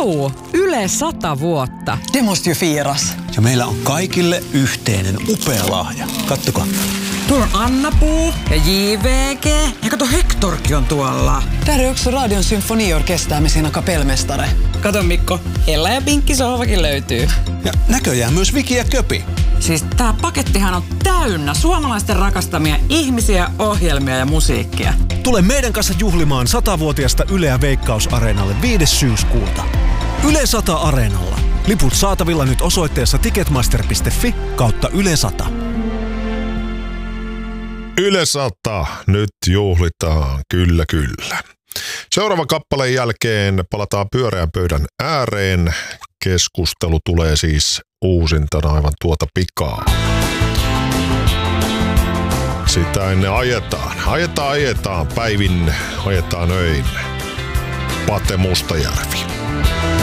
Yle 100 vuotta. Det måste ju firas. Ja meillä on kaikille yhteinen upea lahja. Kattokaa. Tuolla on Anna-Puu ja JVG. Ja kato, Hectorkin on tuolla. Där är också Radion symfoniorkester med sina kapellmästare. Kato Mikko, Ella ja Pinkki sohvakin löytyy. Ja näköjään myös Viki ja Köpi. Siis tää pakettihan on täynnä suomalaisten rakastamia ihmisiä, ohjelmia ja musiikkia. Tule meidän kanssa juhlimaan 100-vuotiaasta Yleä Veikkaus-areenalle 5. syyskuuta. Yle 100 Areenalla. Liput saatavilla nyt osoitteessa ticketmaster.fi/Yle 100. Yle 100, nyt juhlitaan, kyllä. Seuraavan kappaleen jälkeen palataan pyöreän pöydän ääreen. Keskustelu tulee siis uusintana aivan tuota pikaa. Sitä ennen ajetaan päivin, ajetaan öin. Pate Mustajärvi.